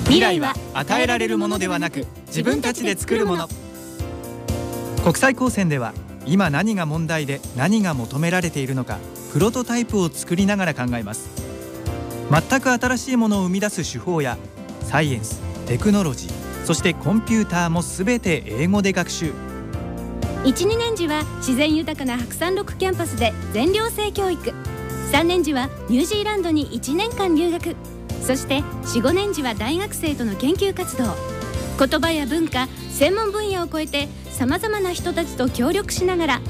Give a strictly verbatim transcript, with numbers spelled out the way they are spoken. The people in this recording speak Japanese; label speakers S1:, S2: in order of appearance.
S1: 未来は与えられるものではなく、自分たちで作るもの。国際高専では今何が問題で何が求められているのか、プロトタイプを作りながら考えます。全く新しいものを生み出す手法やサイエンス、テクノロジー、そしてコンピューターもすべて英語で学習。
S2: いち、にねん時は自然豊かな白山六キャンパスで全寮制教育。さんねん時はニュージーランドにいちねんかん留学。そしてよん、ごねん時は大学生との研究活動。言葉や文化、専門分野を超えてさまざまな人たちと協力しながら